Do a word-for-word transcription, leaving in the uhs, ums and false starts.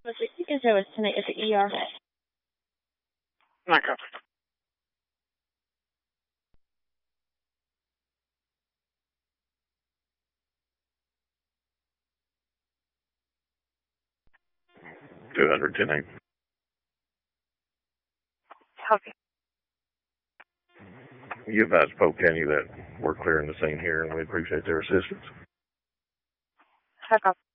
You can show us tonight at the E R. Okay. two hundred ten A. Copy. You advised Polk County that we're clearing the scene here, and we appreciate their assistance. Copy.